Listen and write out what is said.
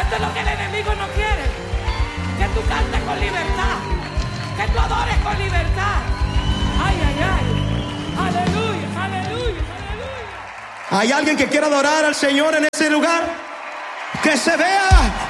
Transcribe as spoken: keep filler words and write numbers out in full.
Esto es lo que el enemigo no quiere. Que tú cantes con libertad. Que tú adores con libertad. Ay, ay, ay. Aleluya, aleluya, aleluya. ¿Hay alguien que quiera adorar al Señor en ese lugar? Que se vea